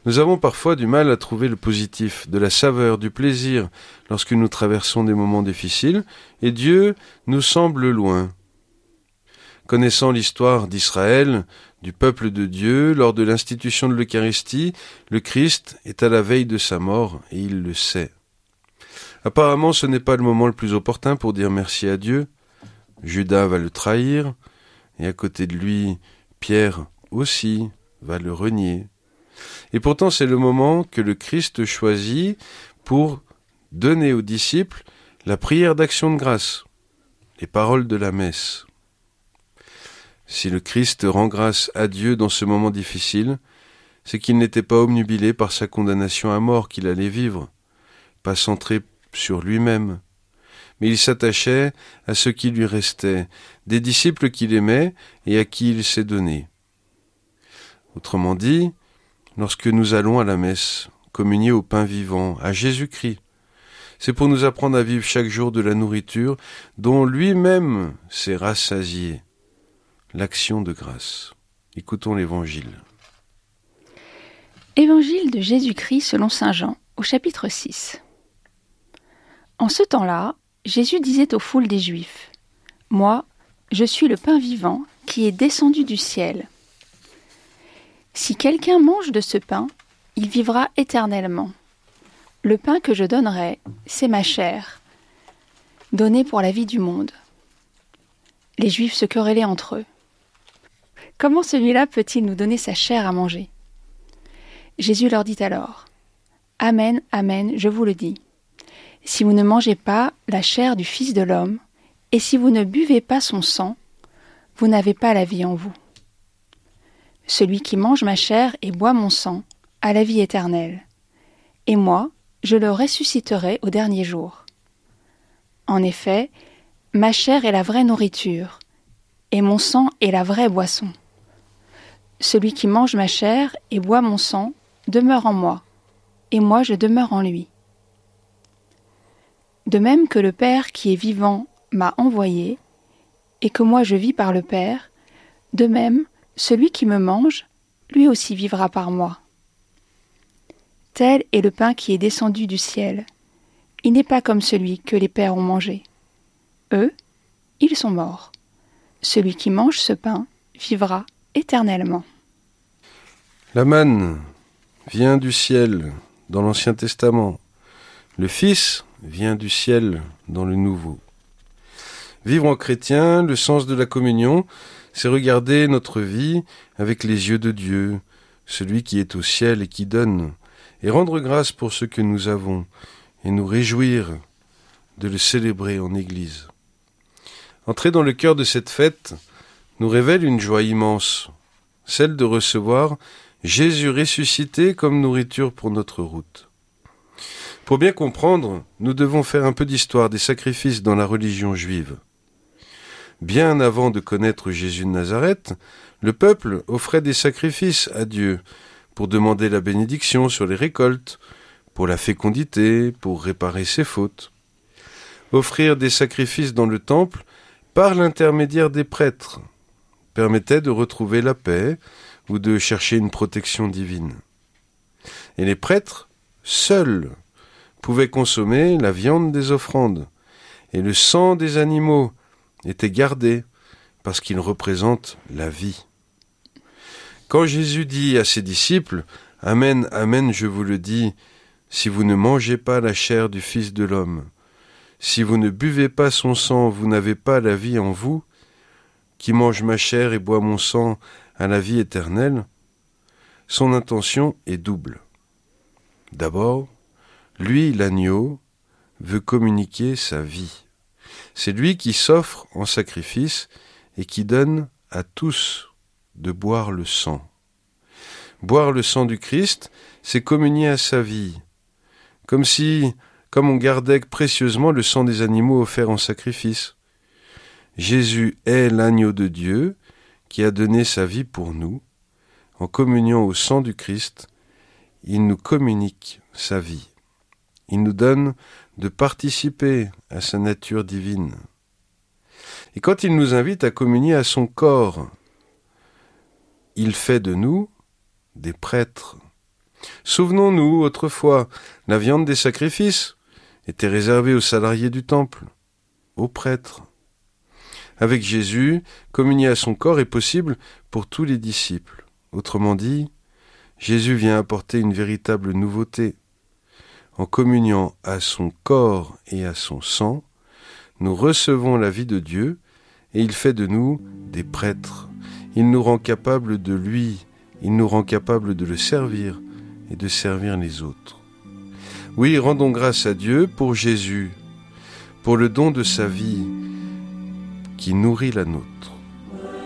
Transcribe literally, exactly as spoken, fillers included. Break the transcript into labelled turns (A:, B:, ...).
A: Nous avons parfois du mal à trouver le positif, de la saveur, du plaisir lorsque nous traversons des moments difficiles, et Dieu nous semble loin. Connaissant l'histoire d'Israël, du peuple de Dieu, lors de l'institution de l'Eucharistie, le Christ est à la veille de sa mort, et il le sait. Apparemment, ce n'est pas le moment le plus opportun pour dire merci à Dieu. Judas va le trahir, et à côté de lui, Pierre aussi va le renier. Et pourtant, c'est le moment que le Christ choisit pour donner aux disciples la prière d'action de grâce, les paroles de la messe. Si le Christ rend grâce à Dieu dans ce moment difficile, c'est qu'il n'était pas obnubilé par sa condamnation à mort qu'il allait vivre, pas centré sur lui-même, mais il s'attachait à ce qui lui restait, des disciples qu'il aimait et à qui il s'est donné. Autrement dit, lorsque nous allons à la messe, communier au pain vivant, à Jésus-Christ, c'est pour nous apprendre à vivre chaque jour de la nourriture dont lui-même s'est rassasié, l'action de grâce. Écoutons l'Évangile.
B: Évangile de Jésus-Christ selon saint Jean, au chapitre six. En ce temps-là, Jésus disait aux foules des Juifs, « Moi, je suis le pain vivant qui est descendu du ciel. Si quelqu'un mange de ce pain, il vivra éternellement. Le pain que je donnerai, c'est ma chair, donnée pour la vie du monde. » Les Juifs se querellaient entre eux. « Comment celui-là peut-il nous donner sa chair à manger ?» Jésus leur dit alors, « Amen, amen, je vous le dis. Si vous ne mangez pas la chair du Fils de l'homme, et si vous ne buvez pas son sang, vous n'avez pas la vie en vous. Celui qui mange ma chair et boit mon sang a la vie éternelle, et moi, je le ressusciterai au dernier jour. En effet, ma chair est la vraie nourriture, et mon sang est la vraie boisson. Celui qui mange ma chair et boit mon sang demeure en moi, et moi je demeure en lui. De même que le Père qui est vivant m'a envoyé, et que moi je vis par le Père, de même, celui qui me mange, lui aussi vivra par moi. Tel est le pain qui est descendu du ciel. Il n'est pas comme celui que les pères ont mangé. Eux, ils sont morts. Celui qui mange ce pain vivra éternellement. »
A: La manne vient du ciel dans l'Ancien Testament. Le Fils vient du ciel dans le Nouveau. Vivre en chrétien, le sens de la communion, c'est regarder notre vie avec les yeux de Dieu, celui qui est au ciel et qui donne, et rendre grâce pour ce que nous avons, et nous réjouir de le célébrer en Église. Entrer dans le cœur de cette fête nous révèle une joie immense, celle de recevoir Jésus ressuscité comme nourriture pour notre route. Pour bien comprendre, nous devons faire un peu d'histoire des sacrifices dans la religion juive. Bien avant de connaître Jésus de Nazareth, le peuple offrait des sacrifices à Dieu pour demander la bénédiction sur les récoltes, pour la fécondité, pour réparer ses fautes. Offrir des sacrifices dans le temple par l'intermédiaire des prêtres permettait de retrouver la paix ou de chercher une protection divine. Et les prêtres, seuls, pouvaient consommer la viande des offrandes, et le sang des animaux était gardé parce qu'il représente la vie. Quand Jésus dit à ses disciples « Amen, amen, je vous le dis, si vous ne mangez pas la chair du Fils de l'homme, si vous ne buvez pas son sang, vous n'avez pas la vie en vous, qui mange ma chair et boit mon sang à la vie éternelle », son intention est double. D'abord, lui, l'agneau, veut communiquer sa vie. C'est lui qui s'offre en sacrifice et qui donne à tous de boire le sang. Boire le sang du Christ, c'est communier à sa vie, comme si, comme on gardait précieusement le sang des animaux offerts en sacrifice. Jésus est l'agneau de Dieu qui a donné sa vie pour nous. En communiant au sang du Christ, il nous communique sa vie. Il nous donne de participer à sa nature divine. Et quand il nous invite à communier à son corps, il fait de nous des prêtres. Souvenons-nous, autrefois, la viande des sacrifices était réservée aux salariés du temple, aux prêtres. Avec Jésus, communier à son corps est possible pour tous les disciples. Autrement dit, Jésus vient apporter une véritable nouveauté. En communiant à son corps et à son sang, nous recevons la vie de Dieu et il fait de nous des prêtres. Il nous rend capables de lui, il nous rend capables de le servir et de servir les autres. Oui, rendons grâce à Dieu pour Jésus, pour le don de sa vie qui nourrit la nôtre.